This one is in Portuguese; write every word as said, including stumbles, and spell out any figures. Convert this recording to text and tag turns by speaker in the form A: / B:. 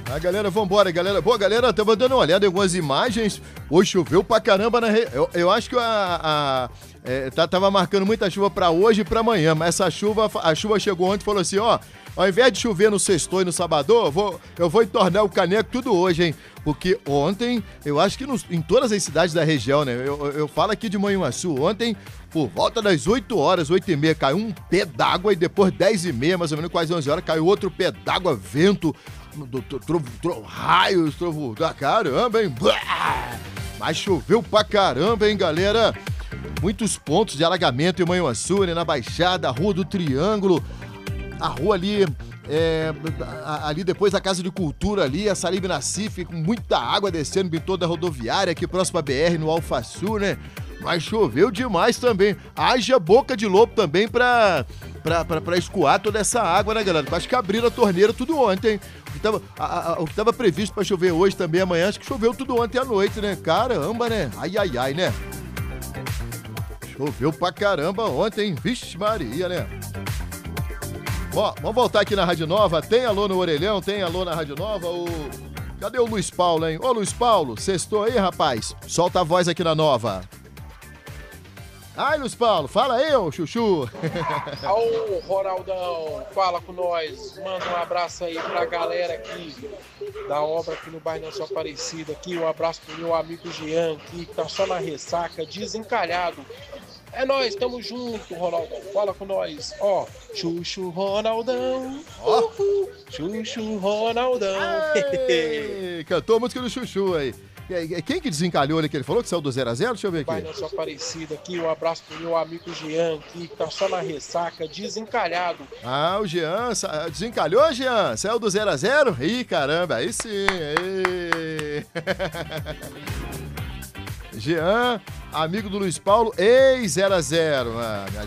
A: A galera, vambora, galera. Boa, galera, tava dando uma olhada em algumas imagens. Hoje choveu pra caramba na re... eu, eu acho que a, a é, tá, tava marcando muita chuva pra hoje e pra amanhã, mas essa chuva, a chuva chegou ontem e falou assim, ó, ao invés de chover no sextou e no sabadão, eu vou, eu vou entornar o caneco tudo hoje, hein? Porque ontem, eu acho que nos, em todas as cidades da região, né? Eu, eu falo aqui de Manhuaçu, ontem, por volta das oito horas, oito e meia, caiu um pé d'água e depois dez e meia, mais ou menos quase onze horas, caiu outro pé d'água, vento, trovo, trovo, raios, trovo, da caramba, hein? Mas choveu pra caramba, hein, galera? Muitos pontos de alagamento em Manhuaçu, né? Na Baixada, a Rua do Triângulo, a rua ali, é, ali depois da Casa de Cultura ali, a Salib Nassif, com muita água descendo em toda a rodoviária, aqui próximo à B R, no Alfaçu, né? Mas choveu demais também. Haja boca de lobo também pra, pra, pra, pra escoar toda essa água, né, galera? Acho que abriram a torneira tudo ontem. O que tava, a, a, o que tava previsto pra chover hoje também, amanhã, acho que choveu tudo ontem à noite, né? Caramba, né? Ai, ai, ai, né? Choveu pra caramba ontem, vixe Maria, né? Ó, vamos voltar aqui na Rádio Nova. Tem alô no Orelhão, tem alô na Rádio Nova. O... Cadê o Luiz Paulo, hein? Ô, Luiz Paulo, sextou aí, rapaz? Solta a voz aqui na Nova. Ai, Luiz Paulo, fala aí, ô Chuchu.
B: Ô, Ronaldão, fala com nós. Manda um abraço aí pra galera aqui da obra aqui no bairro Nossa Aparecida. Aqui, um abraço pro meu amigo Jean, que tá só na ressaca, desencalhado. É nóis, tamo junto, Ronaldão. Fala com nós. Ó, Chuchu Ronaldão.
A: Ó.
B: Uhul. Chuchu Ronaldão.
A: Ei, cantou a música do Chuchu aí. Quem que desencalhou ali que ele falou que saiu do zero a zero? Deixa eu ver aqui.
B: Vai Nossa Aparecida aqui, um abraço pro meu amigo Jean, que tá só na ressaca, desencalhado.
A: Ah, o Jean, desencalhou, Jean? Saiu do zero a zero? Ih, caramba, aí sim. Ei. Jean, amigo do Luiz Paulo, ex zero a zero. Ah,